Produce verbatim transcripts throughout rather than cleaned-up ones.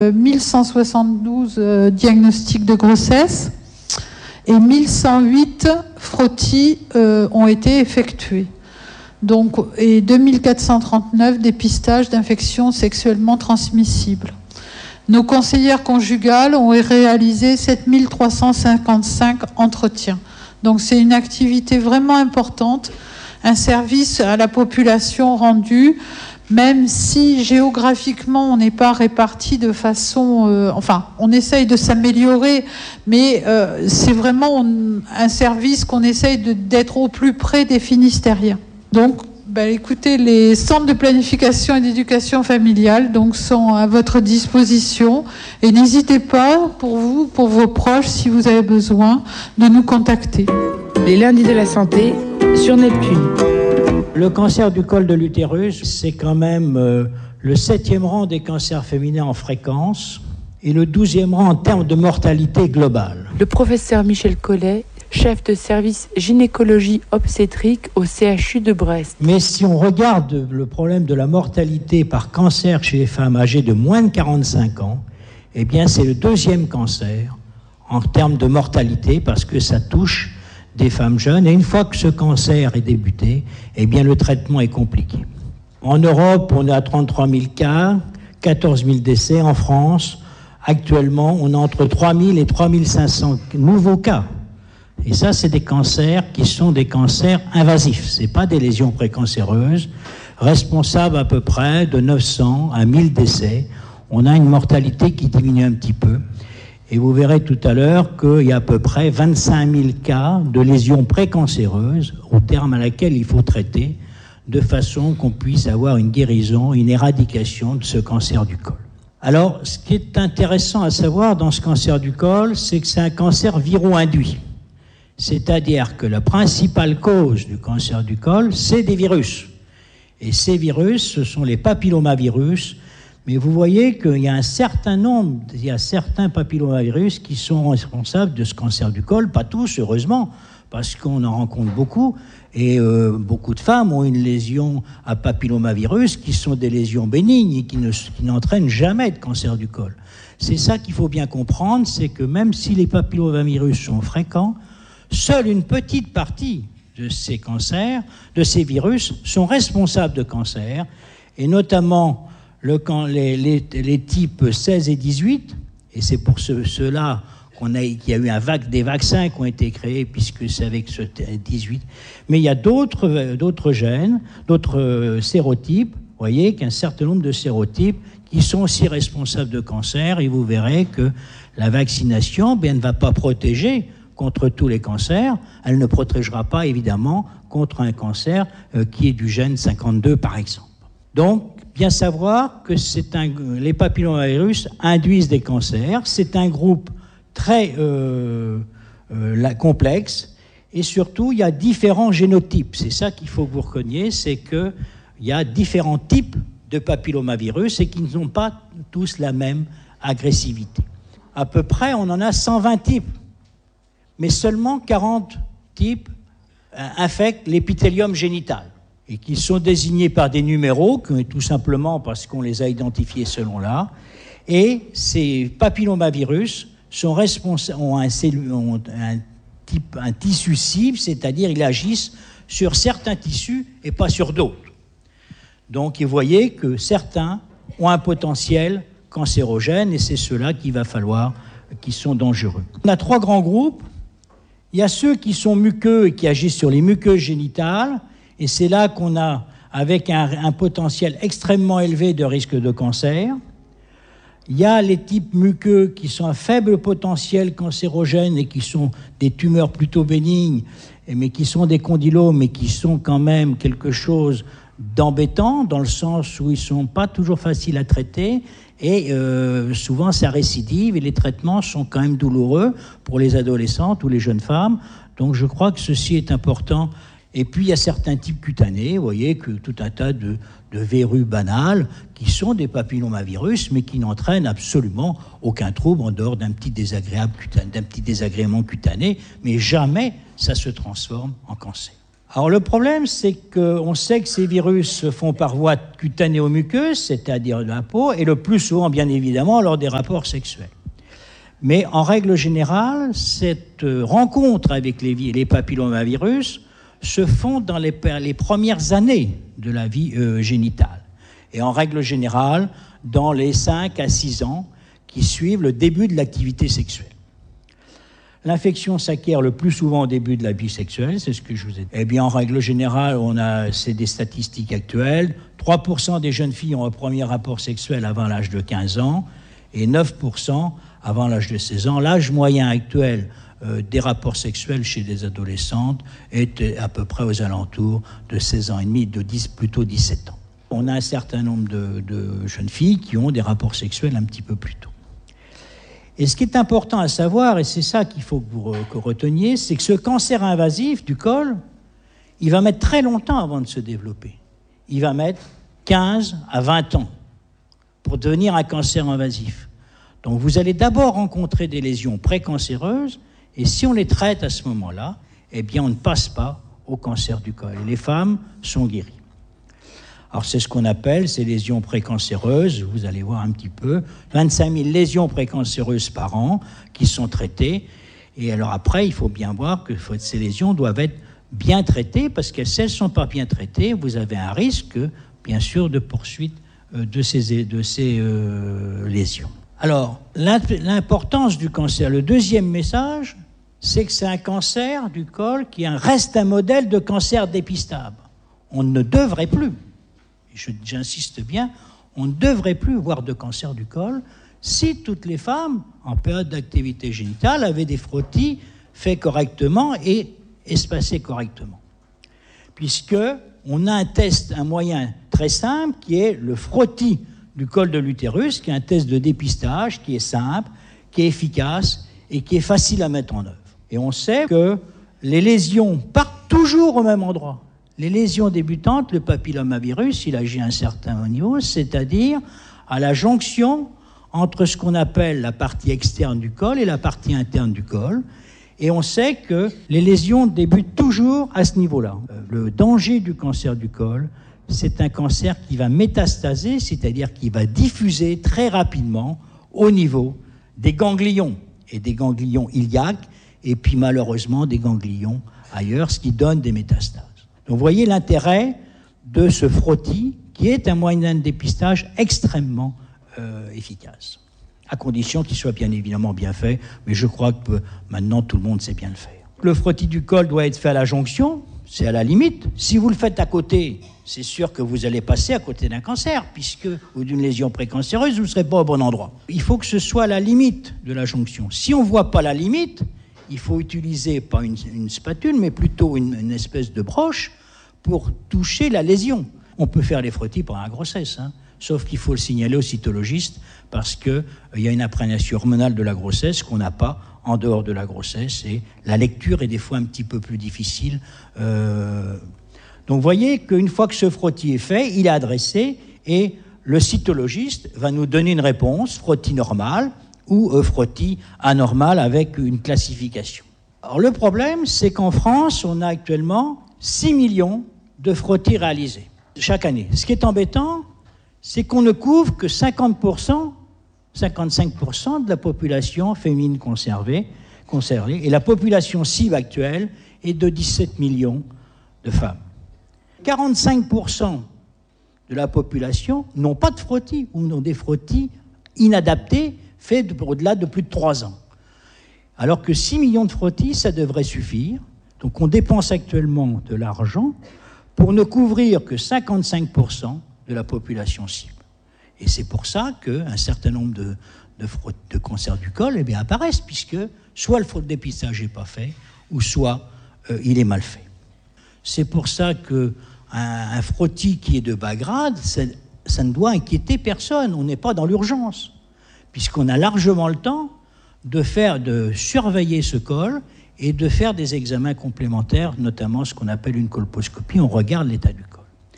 mille cent soixante-douze euh, diagnostics de grossesse et mille cent huit frottis euh, ont été effectués. Donc, et deux mille quatre cent trente-neuf dépistages d'infections sexuellement transmissibles. Nos conseillères conjugales ont réalisé sept mille trois cent cinquante-cinq entretiens. Donc c'est une activité vraiment importante, un service à la population rendu, même si géographiquement on n'est pas réparti de façon... Euh, enfin, on essaye de s'améliorer, mais euh, c'est vraiment un service qu'on essaye de, d'être au plus près des Finistériens. Donc, ben, écoutez, les centres de planification et d'éducation familiale donc, sont à votre disposition. Et n'hésitez pas, pour vous, pour vos proches, si vous avez besoin, de nous contacter. Les lundis de la santé sur Neptune. Le cancer du col de l'utérus, c'est quand même euh, le septième rang des cancers féminins en fréquence et le douzième rang en termes de mortalité globale. Le professeur Michel Collet, chef de service gynécologie obstétrique au C H U de Brest. Mais si on regarde le problème de la mortalité par cancer chez les femmes âgées de moins de quarante-cinq ans, eh bien c'est le deuxième cancer en termes de mortalité parce que ça touche des femmes jeunes. Et une fois que ce cancer est débuté, eh bien le traitement est compliqué. En Europe, on est à trente-trois mille cas, quatorze mille décès. En France, actuellement, on a entre trois mille et trois mille cinq cents nouveaux cas. Et ça, c'est des cancers qui sont des cancers invasifs. Ce n'est pas des lésions précancéreuses, responsables à peu près de neuf cents à mille décès. On a une mortalité qui diminue un petit peu. Et vous verrez tout à l'heure qu'il y a à peu près vingt-cinq mille cas de lésions précancéreuses au terme à laquelle il faut traiter de façon qu'on puisse avoir une guérison, une éradication de ce cancer du col. Alors, ce qui est intéressant à savoir dans ce cancer du col, c'est que c'est un cancer viro-induit. C'est-à-dire que la principale cause du cancer du col, c'est des virus. Et ces virus, ce sont les papillomavirus. Mais vous voyez qu'il y a un certain nombre, il y a certains papillomavirus qui sont responsables de ce cancer du col, pas tous, heureusement, parce qu'on en rencontre beaucoup, et euh, beaucoup de femmes ont une lésion à papillomavirus qui sont des lésions bénignes et qui, ne, qui n'entraînent jamais de cancer du col. C'est ça qu'il faut bien comprendre, c'est que même si les papillomavirus sont fréquents, seule une petite partie de ces cancers, de ces virus, sont responsables de cancer, et notamment Le, les, les, les types seize et dix-huit, et c'est pour ce, ceux-là qu'on a, qu'il y a eu un vague, des vaccins qui ont été créés, puisque c'est avec ce dix-huit. Mais il y a d'autres, d'autres gènes, d'autres sérotypes, vous voyez qu'un certain nombre de sérotypes qui sont aussi responsables de cancer, et vous verrez que la vaccination bien, ne va pas protéger contre tous les cancers, elle ne protégera pas évidemment contre un cancer euh, qui est du gène cinquante-deux par exemple. Donc, bien savoir que c'est un, les papillomavirus induisent des cancers. C'est un groupe très euh, euh, complexe et surtout, il y a différents génotypes. C'est ça qu'il faut que vous reconnaissiez, c'est qu'il y a différents types de papillomavirus et qui n'ont pas tous la même agressivité. À peu près, on en a cent vingt types, mais seulement quarante types euh, infectent l'épithélium génital, et qui sont désignés par des numéros, tout simplement parce qu'on les a identifiés selon là. Et ces papillomavirus sont responsables, ont un, cellu, ont un, type, un tissu cible, c'est-à-dire ils agissent sur certains tissus et pas sur d'autres. Donc vous voyez que certains ont un potentiel cancérogène et c'est ceux-là qu'il va falloir, qui sont dangereux. On a trois grands groupes. Il y a ceux qui sont muqueux et qui agissent sur les muqueuses génitales. Et c'est là qu'on a, avec un, un potentiel extrêmement élevé de risque de cancer. Il y a les types muqueux qui sont à faible potentiel cancérogène et qui sont des tumeurs plutôt bénignes, mais qui sont des condylomes, mais qui sont quand même quelque chose d'embêtant, dans le sens où ils ne sont pas toujours faciles à traiter, et euh, souvent ça récidive, et les traitements sont quand même douloureux pour les adolescentes ou les jeunes femmes. Donc je crois que ceci est important. Et puis, il y a certains types cutanés, vous voyez, que tout un tas de, de verrues banales qui sont des papillomavirus, mais qui n'entraînent absolument aucun trouble en dehors d'un petit, désagréable cutané, d'un petit désagrément cutané, mais jamais ça se transforme en cancer. Alors le problème, c'est qu'on sait que ces virus se font par voie cutanéo-muqueuse, c'est-à-dire de la peau, et le plus souvent, bien évidemment, lors des rapports sexuels. Mais en règle générale, cette rencontre avec les, les papillomavirus se font dans les, les premières années de la vie euh, génitale. Et en règle générale, dans les cinq à six ans qui suivent le début de l'activité sexuelle. L'infection s'acquiert le plus souvent au début de la vie sexuelle, c'est ce que je vous ai dit. Eh bien, en règle générale, on a, c'est des statistiques actuelles. trois pour cent des jeunes filles ont un premier rapport sexuel avant l'âge de quinze ans et neuf pour cent avant l'âge de seize ans. L'âge moyen actuel euh, des rapports sexuels chez les adolescentes est à peu près aux alentours de seize ans et demi, de dix, plutôt dix-sept ans. On a un certain nombre de, de jeunes filles qui ont des rapports sexuels un petit peu plus tôt. Et ce qui est important à savoir, et c'est ça qu'il faut que vous que reteniez, c'est que ce cancer invasif du col, il va mettre très longtemps avant de se développer. Il va mettre quinze à vingt ans pour devenir un cancer invasif. Donc vous allez d'abord rencontrer des lésions précancéreuses, et si on les traite à ce moment-là, eh bien on ne passe pas au cancer du col. Et les femmes sont guéries. Alors c'est ce qu'on appelle ces lésions précancéreuses, vous allez voir un petit peu, vingt-cinq mille lésions précancéreuses par an qui sont traitées. Et alors après, il faut bien voir que ces lésions doivent être bien traitées, parce que si elles ne sont pas bien traitées, vous avez un risque, bien sûr, de poursuite de ces, de ces euh, lésions. Alors, l'importance du cancer, le deuxième message, c'est que c'est un cancer du col qui reste un modèle de cancer dépistable. On ne devrait plus, j'insiste bien, on ne devrait plus voir de cancer du col si toutes les femmes, en période d'activité génitale, avaient des frottis faits correctement et espacés correctement. Puisqu'on a un test, un moyen très simple, qui est le frottis du col de l'utérus, qui est un test de dépistage qui est simple, qui est efficace et qui est facile à mettre en œuvre. Et on sait que les lésions partent toujours au même endroit. Les lésions débutantes, le papillomavirus, il agit à un certain niveau, c'est-à-dire à la jonction entre ce qu'on appelle la partie externe du col et la partie interne du col. Et on sait que les lésions débutent toujours à ce niveau-là. Le danger du cancer du col, c'est un cancer qui va métastaser, c'est-à-dire qui va diffuser très rapidement au niveau des ganglions, et des ganglions iliaques, et puis malheureusement des ganglions ailleurs, ce qui donne des métastases. Donc vous voyez l'intérêt de ce frottis, qui est un moyen de dépistage extrêmement euh, efficace, à condition qu'il soit bien évidemment bien fait, mais je crois que maintenant tout le monde sait bien le faire. Le frottis du col doit être fait à la jonction, c'est à la limite. Si vous le faites à côté, c'est sûr que vous allez passer à côté d'un cancer, puisque, ou d'une lésion précancéreuse, vous ne serez pas au bon endroit. Il faut que ce soit à la limite de la jonction. Si on ne voit pas la limite, il faut utiliser, pas une, une spatule, mais plutôt une, une espèce de broche pour toucher la lésion. On peut faire les frottis pendant la grossesse, hein, sauf qu'il faut le signaler au cytologiste, parce qu'il euh, y a une imprégnation hormonale de la grossesse qu'on n'a pas en dehors de la grossesse, et la lecture est des fois un petit peu plus difficile. Euh... Donc vous voyez qu'une fois que ce frottis est fait, il est adressé, et le cytologiste va nous donner une réponse, frottis normal ou euh, frottis anormal, avec une classification. Alors le problème, c'est qu'en France, on a actuellement six millions de frottis réalisés chaque année. Ce qui est embêtant, c'est qu'on ne couvre que cinquante pour cent, cinquante-cinq pour cent de la population féminine conservée, conservée, et la population cible actuelle est de dix-sept millions de femmes. quarante-cinq pour cent de la population n'ont pas de frottis, ou n'ont des frottis inadaptés, faits au-delà de plus de trois ans. Alors que six millions de frottis, ça devrait suffire. Donc on dépense actuellement de l'argent pour ne couvrir que cinquante-cinq pour cent de la population cible. Et c'est pour ça qu'un certain nombre de, de, de cancers du col eh bien, apparaissent, puisque soit le dépistage n'est pas fait, ou soit euh, il est mal fait. C'est pour ça qu'un un frottis qui est de bas grade, ça, ça ne doit inquiéter personne. On n'est pas dans l'urgence, puisqu'on a largement le temps de, faire, de surveiller ce col et de faire des examens complémentaires, notamment ce qu'on appelle une colposcopie. On regarde l'état du col.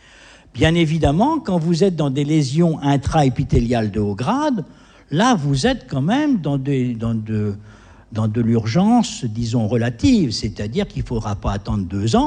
Bien évidemment, quand vous êtes dans des lésions intra-épithéliales de haut grade, là, vous êtes quand même dans, des, dans, de, dans de l'urgence, disons, relative, c'est-à-dire qu'il ne faudra pas attendre deux ans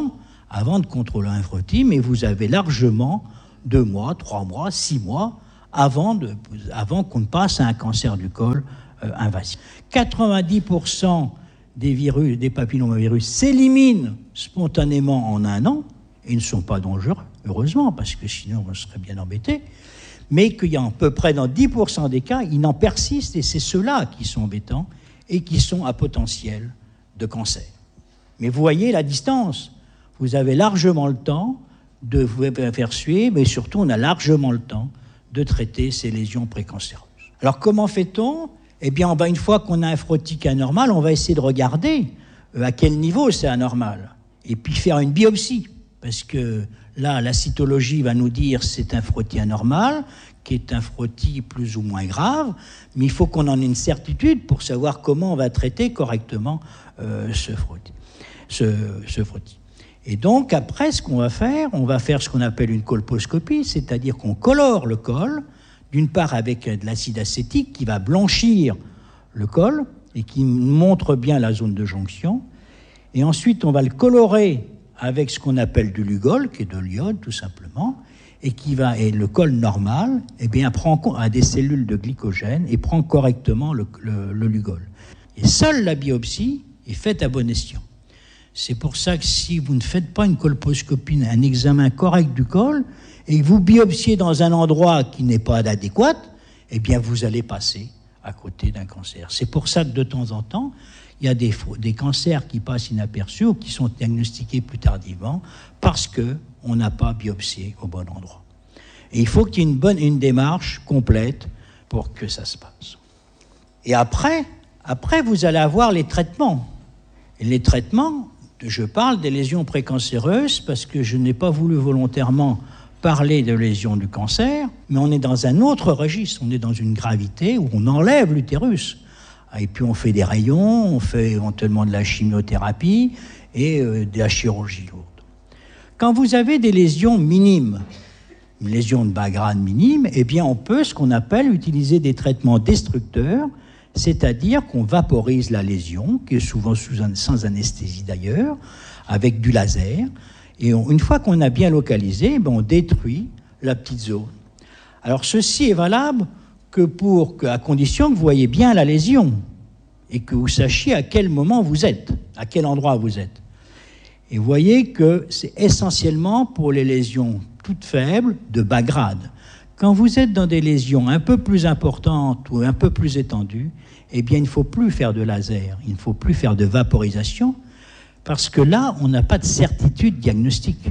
avant de contrôler un frottis, mais vous avez largement deux mois, trois mois, six mois avant, de, avant qu'on ne passe à un cancer du col euh, invasif. quatre-vingt-dix pour cent des virus, des papillomavirus s'éliminent spontanément en un an et ne sont pas dangereux, heureusement, parce que sinon on serait bien embêté, mais qu'il y a à peu près dans dix pour cent des cas, ils en persistent et c'est ceux-là qui sont embêtants et qui sont à potentiel de cancer. Mais vous voyez la distance. Vous avez largement le temps de vous faire suivre, mais surtout on a largement le temps de traiter ces lésions précancéreuses. Alors comment fait-on ? Eh bien, une fois qu'on a un frottis anormal, on va essayer de regarder à quel niveau c'est anormal, et puis faire une biopsie, parce que là, la cytologie va nous dire que c'est un frottis anormal, qui est un frottis plus ou moins grave, mais il faut qu'on en ait une certitude pour savoir comment on va traiter correctement euh, ce frottis. Ce, ce frottis. Et donc, après, ce qu'on va faire, on va faire ce qu'on appelle une colposcopie, c'est-à-dire qu'on colore le col, d'une part avec de l'acide acétique qui va blanchir le col et qui montre bien la zone de jonction. Et ensuite, on va le colorer avec ce qu'on appelle du Lugol, qui est de l'iode, tout simplement, et qui va, et le col normal, eh bien, prend a des cellules de glycogène et prend correctement le, le, le Lugol. Et seule la biopsie est faite à bon escient. C'est pour ça que si vous ne faites pas une colposcopie, un examen correct du col, et que vous biopsiez dans un endroit qui n'est pas adéquat, eh bien, vous allez passer à côté d'un cancer. C'est pour ça que de temps en temps, il y a des, des cancers qui passent inaperçus ou qui sont diagnostiqués plus tardivement parce qu'on n'a pas biopsié au bon endroit. Et il faut qu'il y ait une bonne une démarche complète pour que ça se passe. Et après, après vous allez avoir les traitements. Et les traitements, je parle des lésions précancéreuses parce que je n'ai pas voulu volontairement parler de lésions du cancer, mais on est dans un autre registre, on est dans une gravité où on enlève l'utérus. Et puis on fait des rayons, on fait éventuellement de la chimiothérapie et euh, de la chirurgie lourde. Quand vous avez des lésions minimes, une lésion de bas grade minime, eh bien on peut, ce qu'on appelle, utiliser des traitements destructeurs, c'est-à-dire qu'on vaporise la lésion, qui est souvent sous un, sans anesthésie d'ailleurs, avec du laser, et on, une fois qu'on a bien localisé, ben on détruit la petite zone. Alors ceci est valable que pour, que, à condition que vous voyez bien la lésion et que vous sachiez à quel moment vous êtes, à quel endroit vous êtes. Et vous voyez que c'est essentiellement pour les lésions toutes faibles de bas grade. Quand vous êtes dans des lésions un peu plus importantes ou un peu plus étendues, eh bien, il ne faut plus faire de laser, il ne faut plus faire de vaporisation, parce que là, on n'a pas de certitude diagnostique.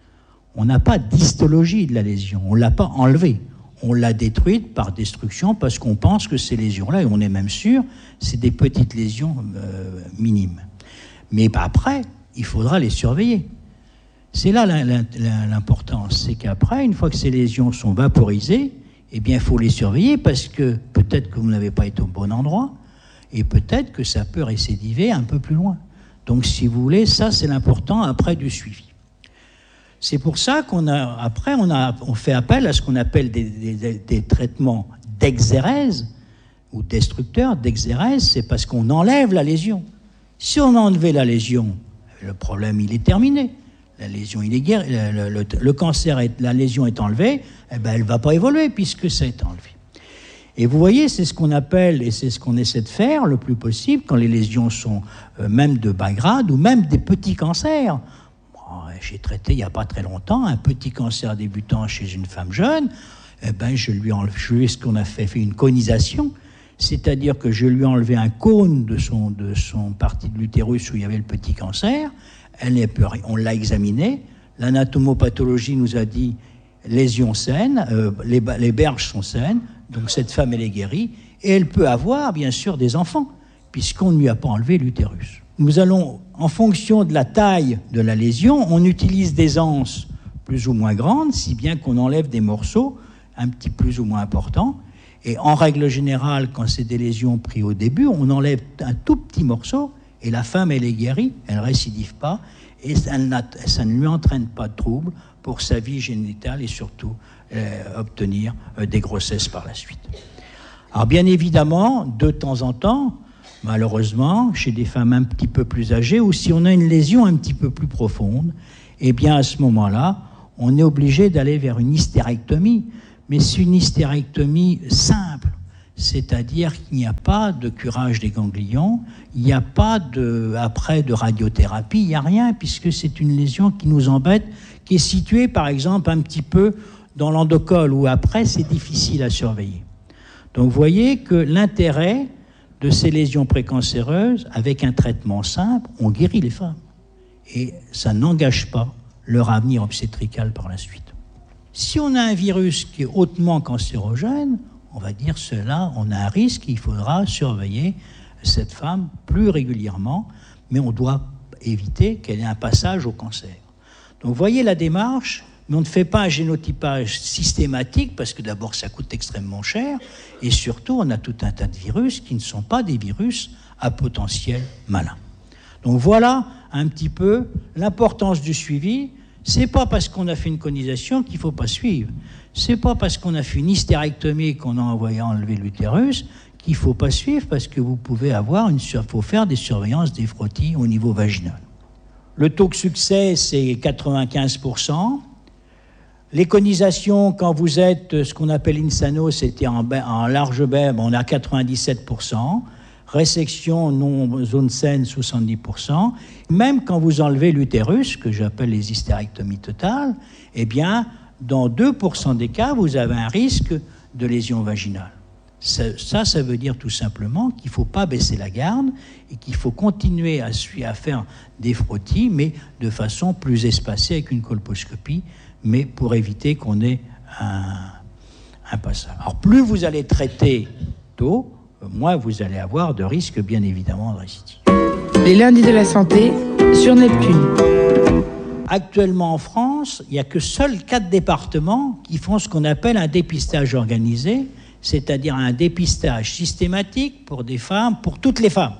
On n'a pas d'histologie de la lésion, on ne l'a pas enlevée. On l'a détruite par destruction parce qu'on pense que ces lésions-là, et on est même sûr, c'est des petites lésions euh, minimes. Mais après, il faudra les surveiller. C'est là l'importance, c'est qu'après, une fois que ces lésions sont vaporisées, eh bien, il faut les surveiller parce que peut-être que vous n'avez pas été au bon endroit et peut-être que ça peut récidiver un peu plus loin. Donc, si vous voulez, ça, c'est l'important après du suivi. C'est pour ça qu'on a, après, on, a, on fait appel à ce qu'on appelle des, des, des traitements d'exérèse ou destructeurs. D'exérèse, c'est parce qu'on enlève la lésion. Si on a enlevé la lésion, le problème, il est terminé. La lésion, il est guéri, le, le, le cancer, est, la lésion est enlevée, eh ben, elle ne va pas évoluer puisque ça est enlevé. Et vous voyez, c'est ce qu'on appelle, et c'est ce qu'on essaie de faire le plus possible quand les lésions sont euh, même de bas grade ou même des petits cancers. Bon, j'ai traité il n'y a pas très longtemps un petit cancer débutant chez une femme jeune. Eh ben, je lui ai enlevé ce qu'on a fait, fait une conisation, c'est-à-dire que je lui ai enlevé un cône de son, de son partie de l'utérus où il y avait le petit cancer. Elle n'est plus rien. On l'a examiné. L'anatomopathologie nous a dit lésion saine, euh, les, les berges sont saines, donc cette femme, elle est guérie, et elle peut avoir, bien sûr, des enfants, puisqu'on ne lui a pas enlevé l'utérus. Nous allons, en fonction de la taille de la lésion, on utilise des anses plus ou moins grandes, si bien qu'on enlève des morceaux un petit plus ou moins importants, et en règle générale, quand c'est des lésions prises au début, on enlève un tout petit morceau, et la femme, elle est guérie, elle ne récidive pas, et ça, ça ne lui entraîne pas de troubles pour sa vie génitale et surtout euh, obtenir euh, des grossesses par la suite. Alors bien évidemment, de temps en temps, malheureusement, chez des femmes un petit peu plus âgées, ou si on a une lésion un petit peu plus profonde, eh bien à ce moment-là, on est obligé d'aller vers une hystérectomie, mais c'est une hystérectomie simple, c'est-à-dire qu'il n'y a pas de curage des ganglions, il n'y a pas de, après de radiothérapie, il n'y a rien, puisque c'est une lésion qui nous embête, qui est située par exemple un petit peu dans l'endocole, où après c'est difficile à surveiller. Donc vous voyez que l'intérêt de ces lésions précancéreuses, avec un traitement simple, on guérit les femmes. Et ça n'engage pas leur avenir obstétrical par la suite. Si on a un virus qui est hautement cancérogène, on va dire cela, on a un risque, il faudra surveiller cette femme plus régulièrement, mais on doit éviter qu'elle ait un passage au cancer. Donc vous voyez la démarche, mais on ne fait pas un génotypage systématique, parce que d'abord ça coûte extrêmement cher, et surtout on a tout un tas de virus qui ne sont pas des virus à potentiel malin. Donc voilà un petit peu l'importance du suivi. C'est pas parce qu'on a fait une conisation qu'il ne faut pas suivre. C'est pas parce qu'on a fait une hystérectomie qu'on a envoyé enlever l'utérus qu'il ne faut pas suivre, parce que vous pouvez avoir une sur... faut faire des surveillances des frottis au niveau vaginal. Le taux de succès, c'est quatre-vingt-quinze pour cent. Les conisations, quand vous êtes ce qu'on appelle insano, c'était en, en large bèbe, on a quatre-vingt-dix-sept pour cent. Résection non zone saine, soixante-dix pour cent. Même quand vous enlevez l'utérus, que j'appelle les hystérectomies totales, eh bien, dans deux pour cent des cas, vous avez un risque de lésion vaginale. Ça, ça, ça veut dire tout simplement qu'il ne faut pas baisser la garde et qu'il faut continuer à, à faire des frottis, mais de façon plus espacée avec une colposcopie, mais pour éviter qu'on ait un, un passage. Alors, plus vous allez traiter tôt, moins vous allez avoir de risques, bien évidemment, de récidive. Les lundis de la santé sur Neptune. Actuellement en France, il n'y a que seuls quatre départements qui font ce qu'on appelle un dépistage organisé, c'est-à-dire un dépistage systématique pour des femmes, pour toutes les femmes.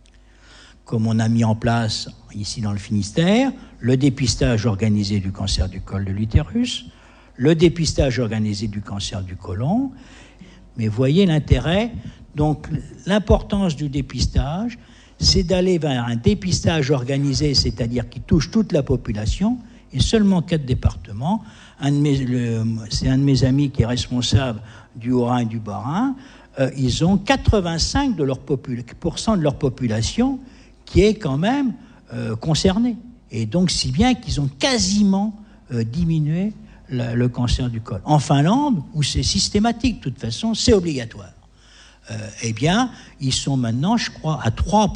Comme on a mis en place ici dans le Finistère, le dépistage organisé du cancer du col de l'utérus, le dépistage organisé du cancer du côlon. Mais voyez l'intérêt. Donc, l'importance du dépistage, c'est d'aller vers un dépistage organisé, c'est-à-dire qui touche toute la population, et seulement quatre départements. Un de mes, le, c'est un de mes amis qui est responsable du Haut-Rhin et du Bas-Rhin. Euh, ils ont quatre-vingt-cinq pour cent de leur population qui est quand même euh, concernée. Et donc, si bien qu'ils ont quasiment euh, diminué la, le cancer du col. En Finlande, où c'est systématique, de toute façon, c'est obligatoire. Euh, eh bien, ils sont maintenant, je crois, à trois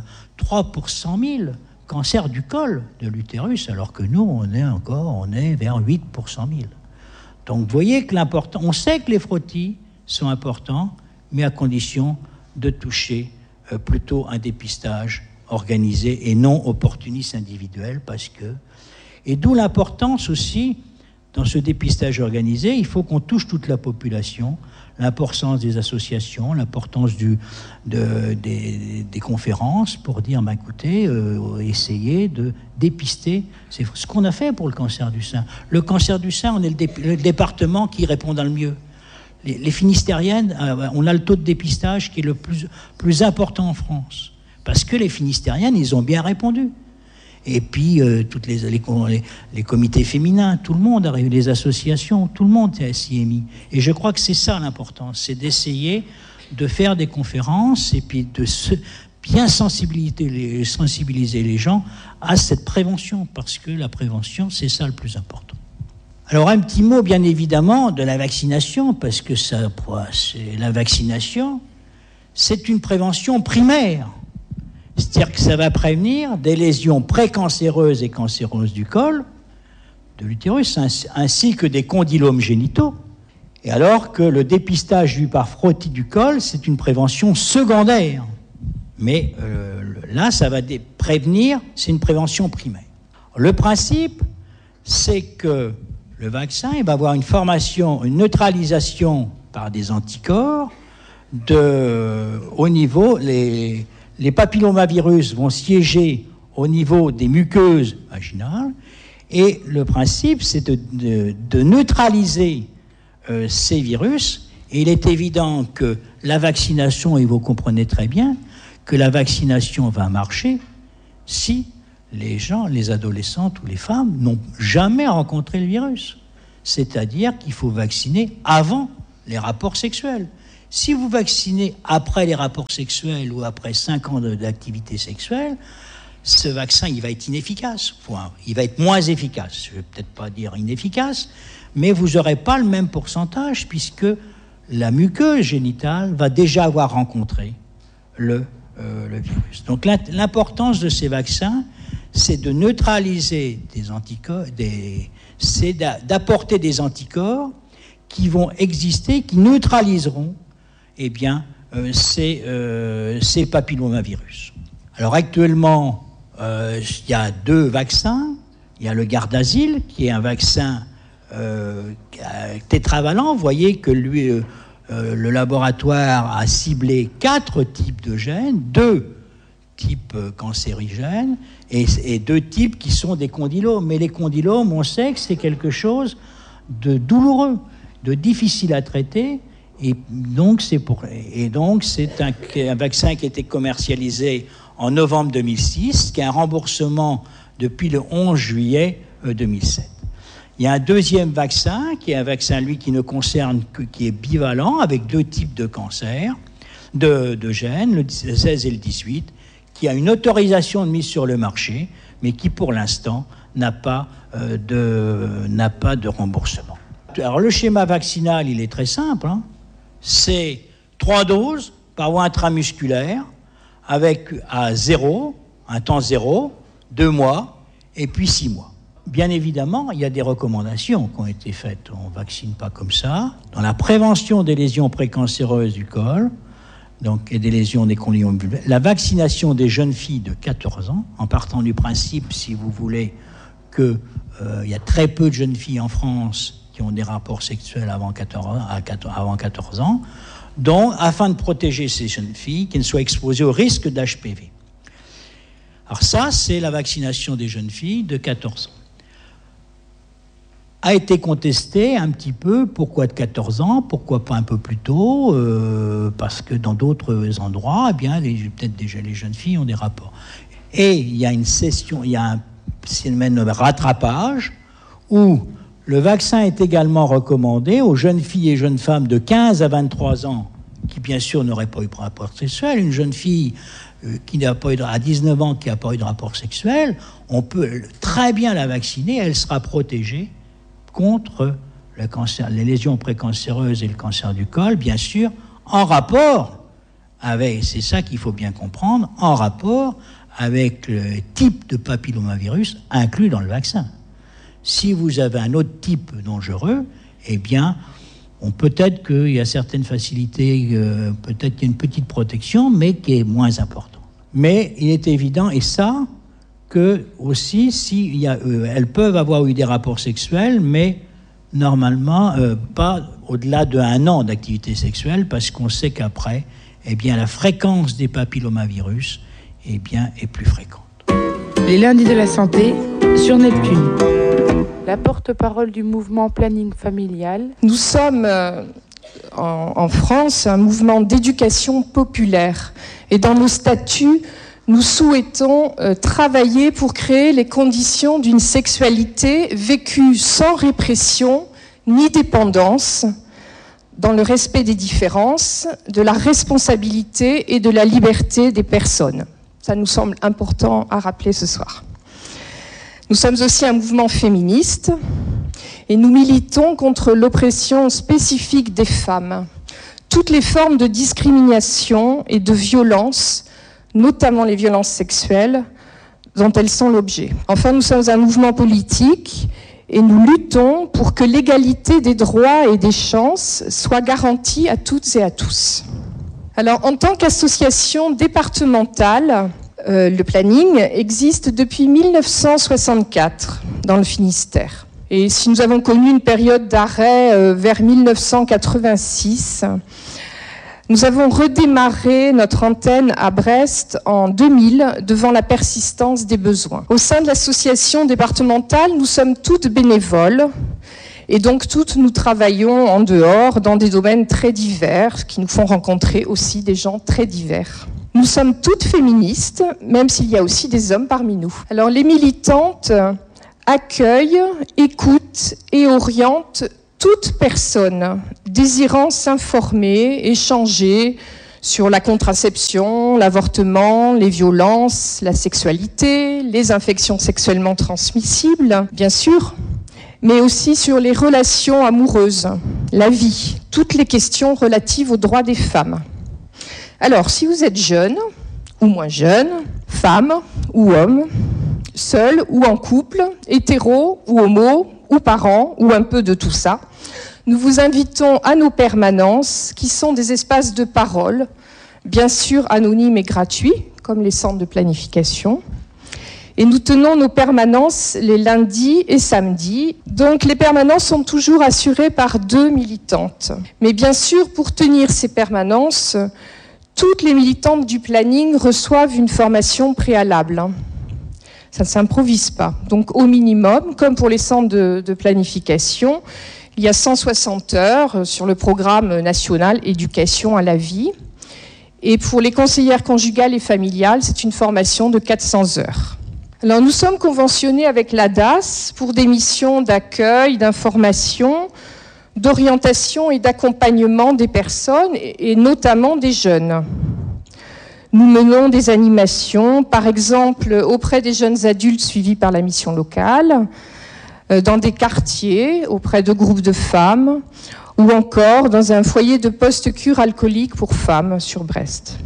pour cent mille cancers du col de l'utérus, alors que nous, on est encore, on est vers huit pour cent mille. Donc, vous voyez que l'important, on sait que les frottis sont importants, mais à condition de toucher euh, plutôt un dépistage organisé et non opportuniste individuel, parce que... Et d'où l'importance aussi, dans ce dépistage organisé, il faut qu'on touche toute la population, l'importance des associations, l'importance du, de, des, des conférences pour dire, bah, écoutez, euh, essayez de dépister. C'est ce qu'on a fait pour le cancer du sein. Le cancer du sein, on est le, dé, le département qui répond dans le mieux. Les, les Finistériennes, euh, on a le taux de dépistage qui est le plus, plus important en France. Parce que les Finistériennes, ils ont bien répondu. Et puis, euh, toutes les, les, les, les comités féminins, tout le monde arrive, les associations, tout le monde s'y est mis. Et je crois que c'est ça l'importance, c'est d'essayer de faire des conférences et puis de se, bien sensibiliser les, sensibiliser les gens à cette prévention, parce que la prévention, c'est ça le plus important. Alors, un petit mot, bien évidemment, de la vaccination, parce que ça, c'est, la vaccination, c'est une prévention primaire. C'est-à-dire que ça va prévenir des lésions précancéreuses et cancéreuses du col, de l'utérus, ainsi que des condylomes génitaux. Et alors que le dépistage vu par frottis du col, c'est une prévention secondaire. Mais euh, là, ça va dé- prévenir, c'est une prévention primaire. Le principe, c'est que le vaccin, il va avoir une formation, une neutralisation par des anticorps de, au niveau... les Les papillomavirus vont siéger au niveau des muqueuses vaginales et le principe, c'est de, de, de neutraliser euh, ces virus. Et il est évident que la vaccination, et vous comprenez très bien, que la vaccination va marcher si les gens, les adolescentes ou les femmes n'ont jamais rencontré le virus. C'est-à-dire qu'il faut vacciner avant les rapports sexuels. Si vous vaccinez après les rapports sexuels ou après cinq ans de, d'activité sexuelle, ce vaccin, il va être inefficace. Point. Il va être moins efficace. Je ne vais peut-être pas dire inefficace, mais vous n'aurez pas le même pourcentage puisque la muqueuse génitale va déjà avoir rencontré le, euh, le virus. Donc l'importance de ces vaccins, c'est de neutraliser des anticorps, des, c'est d'apporter des anticorps qui vont exister, qui neutraliseront eh bien, euh, ces, euh, ces papillomavirus. Alors actuellement, euh, il y a deux vaccins. Il y a le Gardasil, qui est un vaccin euh, tétravalent. Vous voyez que lui, euh, euh, le laboratoire a ciblé quatre types de gènes, deux types cancérigènes et, et deux types qui sont des condylomes. Mais les condylomes, on sait que c'est quelque chose de douloureux, de difficile à traiter. Et donc, c'est, pour, et donc, c'est un, un vaccin qui a été commercialisé en novembre deux mille six, qui a un remboursement depuis le onze juillet deux mille sept. Il y a un deuxième vaccin, qui est un vaccin, lui, qui ne concerne que, qui est bivalent, avec deux types de cancers, de, de gènes, le seize et le dix-huit, qui a une autorisation de mise sur le marché, mais qui, pour l'instant, n'a pas, euh, de, n'a pas de remboursement. Alors, le schéma vaccinal, il est très simple, hein. C'est trois doses par voie intramusculaire, avec à zéro, un temps zéro, deux mois, et puis six mois. Bien évidemment, il y a des recommandations qui ont été faites. On ne vaccine pas comme ça. Dans la prévention des lésions précancéreuses du col, donc, et des lésions des condylomes vulvaires, la vaccination des jeunes filles de quatorze ans, en partant du principe, si vous voulez, qu'il euh, y a très peu de jeunes filles en France qui ont des rapports sexuels avant quatorze, avant quatorze ans, donc afin de protéger ces jeunes filles qui ne soient exposées au risque d'H P V. Alors ça, c'est la vaccination des jeunes filles de quatorze ans. A été contesté un petit peu, pourquoi de quatorze ans, pourquoi pas un peu plus tôt, euh, parce que dans d'autres endroits, eh bien, les, peut-être déjà les jeunes filles ont des rapports. Et il y a une session, il y a un phénomène de rattrapage où le vaccin est également recommandé aux jeunes filles et jeunes femmes de quinze à vingt-trois ans qui, bien sûr, n'auraient pas eu de rapport sexuel. Une jeune fille euh, qui n'a pas eu de, à dix-neuf ans qui n'a pas eu de rapport sexuel, on peut très bien la vacciner, elle sera protégée contre le cancer, les lésions précancéreuses et le cancer du col, bien sûr, en rapport avec, c'est ça qu'il faut bien comprendre, en rapport avec le type de papillomavirus inclus dans le vaccin. Si vous avez un autre type dangereux, eh bien, on, peut-être qu'il y a certaines facilités, euh, peut-être qu'il y a une petite protection, mais qui est moins importante. Mais il est évident, et ça, que aussi, si il y a, euh, elles peuvent avoir eu des rapports sexuels, mais normalement, euh, pas au-delà d'un an d'activité sexuelle, parce qu'on sait qu'après, eh bien, la fréquence des papillomavirus eh bien, est plus fréquente. Les lundis de la santé sur Neptune. La porte-parole du mouvement Planning Familial. Nous sommes euh, en, en France un mouvement d'éducation populaire. Et dans nos statuts, nous souhaitons euh, travailler pour créer les conditions d'une sexualité vécue sans répression ni dépendance, dans le respect des différences, de la responsabilité et de la liberté des personnes. Ça nous semble important à rappeler ce soir. Nous sommes aussi un mouvement féministe et nous militons contre l'oppression spécifique des femmes. Toutes les formes de discrimination et de violence, notamment les violences sexuelles, dont elles sont l'objet. Enfin, nous sommes un mouvement politique et nous luttons pour que l'égalité des droits et des chances soit garantie à toutes et à tous. Alors, en tant qu'association départementale, Euh, le planning existe depuis mille neuf cent soixante-quatre dans le Finistère. Et si nous avons connu une période d'arrêt euh, vers mille neuf cent quatre-vingt-six, nous avons redémarré notre antenne à Brest en deux mille devant la persistance des besoins. Au sein de l'association départementale, nous sommes toutes bénévoles et donc toutes nous travaillons en dehors dans des domaines très divers qui nous font rencontrer aussi des gens très divers. Nous sommes toutes féministes, même s'il y a aussi des hommes parmi nous. Alors les militantes accueillent, écoutent et orientent toute personne désirant s'informer, échanger sur la contraception, l'avortement, les violences, la sexualité, les infections sexuellement transmissibles, bien sûr, mais aussi sur les relations amoureuses, la vie, toutes les questions relatives aux droits des femmes. Alors, si vous êtes jeune ou moins jeune, femme ou homme, seul ou en couple, hétéro ou homo, ou parent, ou un peu de tout ça, nous vous invitons à nos permanences, qui sont des espaces de parole, bien sûr anonymes et gratuits, comme les centres de planification. Et nous tenons nos permanences les lundis et samedis. Donc les permanences sont toujours assurées par deux militantes. Mais bien sûr, pour tenir ces permanences, toutes les militantes du planning reçoivent une formation préalable. Ça ne s'improvise pas. Donc au minimum, comme pour les centres de, de planification, il y a cent soixante heures sur le programme national Éducation à la vie. Et pour les conseillères conjugales et familiales, c'est une formation de quatre cents heures. Alors nous sommes conventionnés avec l'A D A S pour des missions d'accueil, d'information, d'orientation et d'accompagnement des personnes et notamment des jeunes. Nous menons des animations, par exemple auprès des jeunes adultes suivis par la mission locale, dans des quartiers, auprès de groupes de femmes, ou encore dans un foyer de post-cure alcoolique pour femmes sur Brest.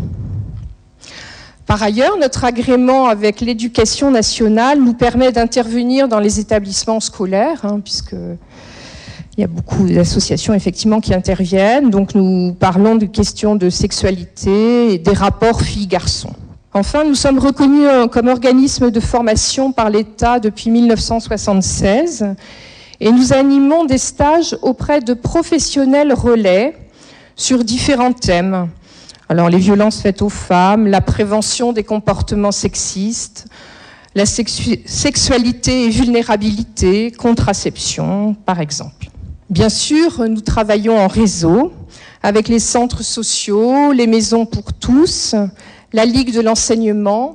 Par ailleurs, notre agrément avec l'éducation nationale nous permet d'intervenir dans les établissements scolaires, hein, puisqu'il y a beaucoup d'associations effectivement qui interviennent. Donc nous parlons de questions de sexualité et des rapports filles-garçons. Enfin, nous sommes reconnus comme organisme de formation par l'État depuis mille neuf cent soixante-seize et nous animons des stages auprès de professionnels relais sur différents thèmes. Alors, les violences faites aux femmes, la prévention des comportements sexistes, la sexu- sexualité et vulnérabilité, contraception, par exemple. Bien sûr, nous travaillons en réseau avec les centres sociaux, les maisons pour tous, la Ligue de l'enseignement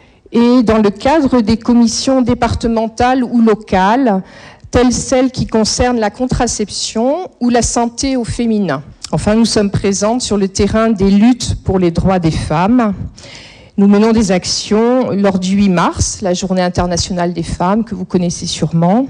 et dans le cadre des commissions départementales ou locales, telles celles qui concernent la contraception ou la santé au féminin. Enfin, nous sommes présentes sur le terrain des luttes pour les droits des femmes. Nous menons des actions lors du huit mars, la Journée internationale des femmes, que vous connaissez sûrement,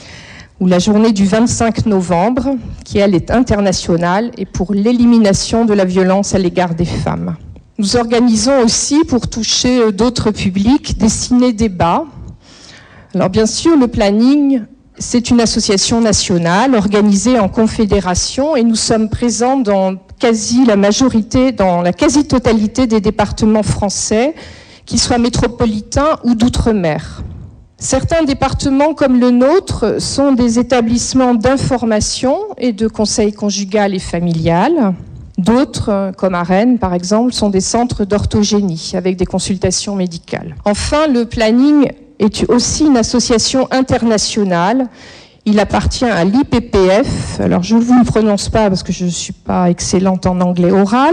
ou la journée du vingt-cinq novembre, qui elle est internationale et pour l'élimination de la violence à l'égard des femmes. Nous organisons aussi, pour toucher d'autres publics, des ciné-débats. Alors bien sûr, le planning, c'est une association nationale organisée en confédération et nous sommes présents dans quasi la majorité, dans la quasi-totalité des départements français, qu'ils soient métropolitains ou d'outre-mer. Certains départements comme le nôtre sont des établissements d'information et de conseil conjugal et familial. D'autres, comme à Rennes par exemple, sont des centres d'orthogénie avec des consultations médicales. Enfin, le planning est aussi une association internationale. Il appartient à l'I P P F. Alors, je ne vous le prononce pas parce que je ne suis pas excellente en anglais oral,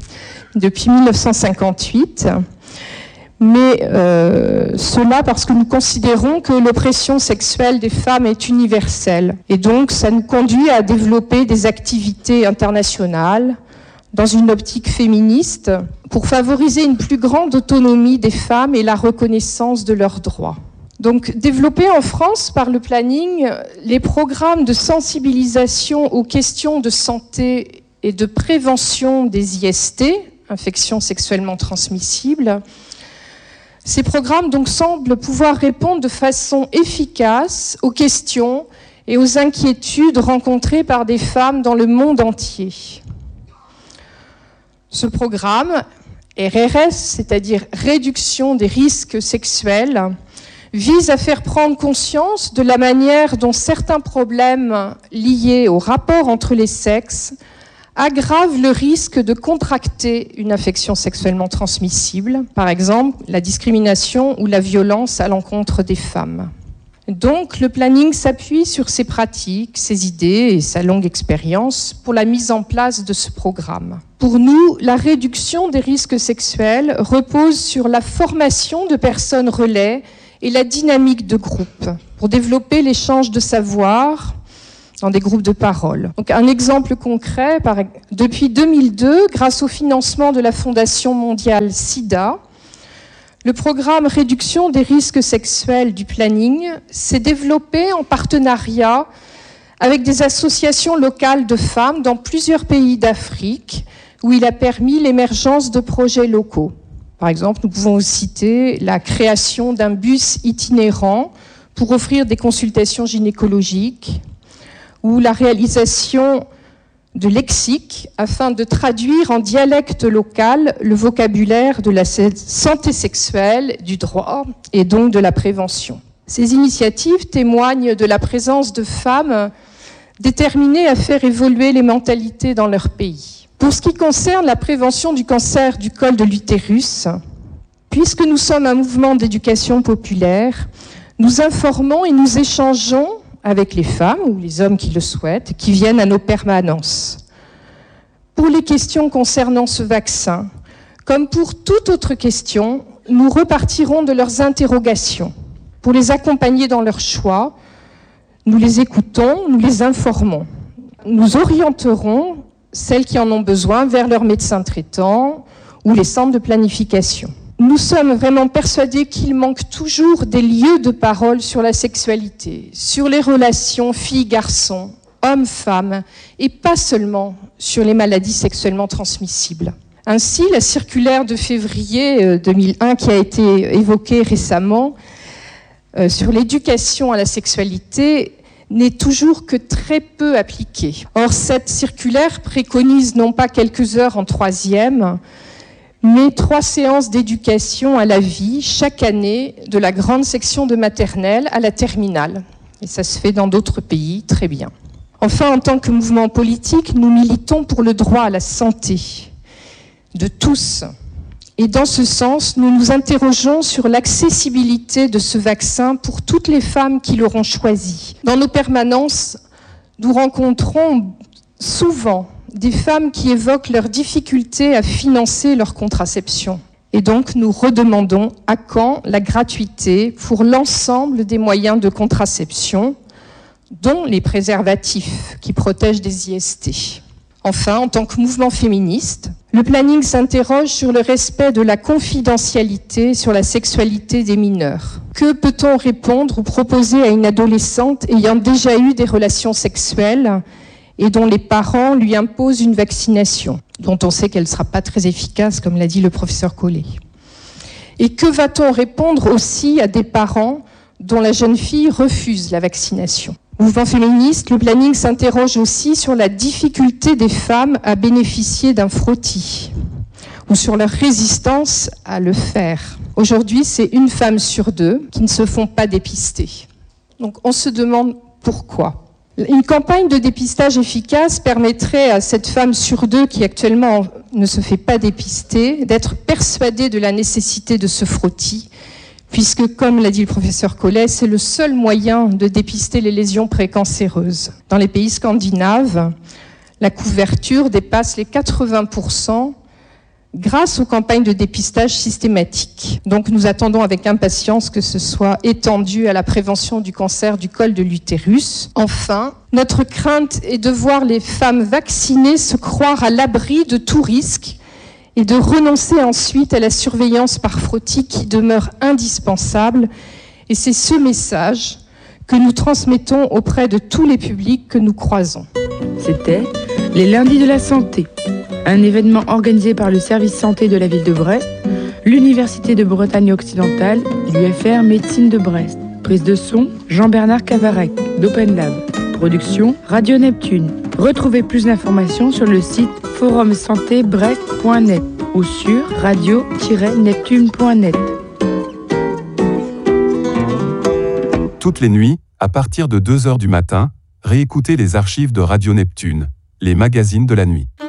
depuis mille neuf cent cinquante-huit. Mais euh, cela parce que nous considérons que l'oppression sexuelle des femmes est universelle. Et donc, ça nous conduit à développer des activités internationales dans une optique féministe pour favoriser une plus grande autonomie des femmes et la reconnaissance de leurs droits. Donc, développer en France par le planning les programmes de sensibilisation aux questions de santé et de prévention des I S T, infections sexuellement transmissibles. Ces programmes donc semblent pouvoir répondre de façon efficace aux questions et aux inquiétudes rencontrées par des femmes dans le monde entier. Ce programme, R R S, c'est-à-dire réduction des risques sexuels, vise à faire prendre conscience de la manière dont certains problèmes liés au rapport entre les sexes aggravent le risque de contracter une infection sexuellement transmissible, par exemple la discrimination ou la violence à l'encontre des femmes. Donc, le planning s'appuie sur ses pratiques, ses idées et sa longue expérience pour la mise en place de ce programme. Pour nous, la réduction des risques sexuels repose sur la formation de personnes relais et la dynamique de groupe pour développer l'échange de savoir dans des groupes de parole. Donc, un exemple concret, par, depuis deux mille deux, grâce au financement de la Fondation mondiale SIDA, le programme Réduction des risques sexuels du planning s'est développé en partenariat avec des associations locales de femmes dans plusieurs pays d'Afrique, où il a permis l'émergence de projets locaux. Par exemple, nous pouvons citer la création d'un bus itinérant pour offrir des consultations gynécologiques, ou la réalisation de lexiques afin de traduire en dialecte local le vocabulaire de la santé sexuelle, du droit et donc de la prévention. Ces initiatives témoignent de la présence de femmes déterminées à faire évoluer les mentalités dans leur pays. Pour ce qui concerne la prévention du cancer du col de l'utérus, puisque nous sommes un mouvement d'éducation populaire, nous informons et nous échangeons avec les femmes ou les hommes qui le souhaitent, qui viennent à nos permanences. Pour les questions concernant ce vaccin, comme pour toute autre question, nous repartirons de leurs interrogations. Pour les accompagner dans leur choix, nous les écoutons, nous les informons. Nous orienterons celles qui en ont besoin vers leur médecin traitant ou les centres de planification. Nous sommes vraiment persuadés qu'il manque toujours des lieux de parole sur la sexualité, sur les relations filles-garçons, hommes-femmes, et pas seulement sur les maladies sexuellement transmissibles. Ainsi, la circulaire de février deux mille un qui a été évoquée récemment euh, sur l'éducation à la sexualité n'est toujours que très peu appliquée. Or, cette circulaire préconise non pas quelques heures en troisième, mais trois séances d'éducation à la vie chaque année, de la grande section de maternelle à la terminale. Et ça se fait dans d'autres pays, très bien. Enfin, en tant que mouvement politique, nous militons pour le droit à la santé de tous. Et dans ce sens, nous nous interrogeons sur l'accessibilité de ce vaccin pour toutes les femmes qui l'auront choisi. Dans nos permanences, nous rencontrons souvent des femmes qui évoquent leurs difficultés à financer leur contraception. Et donc, nous redemandons à quand la gratuité pour l'ensemble des moyens de contraception, dont les préservatifs qui protègent des I S T. Enfin, en tant que mouvement féministe, le planning s'interroge sur le respect de la confidentialité sur la sexualité des mineurs. Que peut-on répondre ou proposer à une adolescente ayant déjà eu des relations sexuelles et dont les parents lui imposent une vaccination, dont on sait qu'elle ne sera pas très efficace, comme l'a dit le professeur Collet. Et que va-t-on répondre aussi à des parents dont la jeune fille refuse la vaccination ? Mouvement féministe, le planning s'interroge aussi sur la difficulté des femmes à bénéficier d'un frottis, ou sur leur résistance à le faire. Aujourd'hui, c'est une femme sur deux qui ne se font pas dépister. Donc on se demande pourquoi. Une campagne de dépistage efficace permettrait à cette femme sur deux qui actuellement ne se fait pas dépister d'être persuadée de la nécessité de ce frottis, puisque, comme l'a dit le professeur Collet, c'est le seul moyen de dépister les lésions précancéreuses. Dans les pays scandinaves, la couverture dépasse les quatre-vingts pour cent grâce aux campagnes de dépistage systématiques. Donc nous attendons avec impatience que ce soit étendu à la prévention du cancer du col de l'utérus. Enfin, notre crainte est de voir les femmes vaccinées se croire à l'abri de tout risque et de renoncer ensuite à la surveillance par frottis qui demeure indispensable. Et c'est ce message que nous transmettons auprès de tous les publics que nous croisons. C'était les lundis de la santé, un événement organisé par le service santé de la ville de Brest, l'Université de Bretagne occidentale, l'U F R Médecine de Brest. Prise de son, Jean-Bernard Cavarec, d'Open Lab. Production, Radio Neptune. Retrouvez plus d'informations sur le site forum santé brest point net ou sur radio tiret neptune point net. Toutes les nuits, à partir de deux heures du matin, réécoutez les archives de Radio Neptune, les magazines de la nuit.